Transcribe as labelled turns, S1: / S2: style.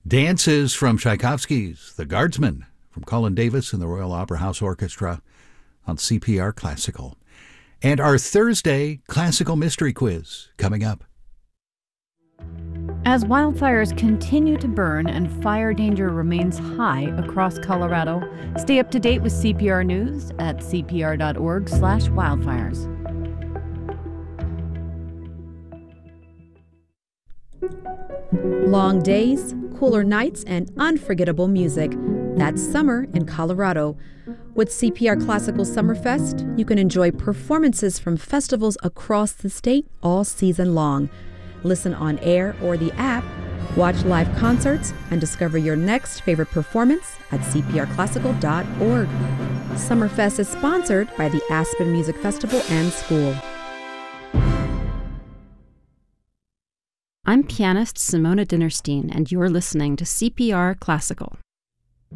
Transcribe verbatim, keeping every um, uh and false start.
S1: Dances from Tchaikovsky's The Guardsman from Colin Davis and the Royal Opera House Orchestra on C P R Classical. And our Thursday Classical Mystery Quiz coming up.
S2: As wildfires continue to burn and fire danger remains high across Colorado, stay up to date with C P R News at cpr.org slash wildfires.
S3: Long days, cooler nights, and unforgettable music. That's summer in Colorado. With C P R Classical Summerfest, you can enjoy performances from festivals across the state all season long. Listen on air or the app, watch live concerts, and discover your next favorite performance at c p r classical dot org. Summerfest is sponsored by the Aspen Music Festival and School.
S4: I'm pianist Simona Dinnerstein, and you're listening to C P R Classical.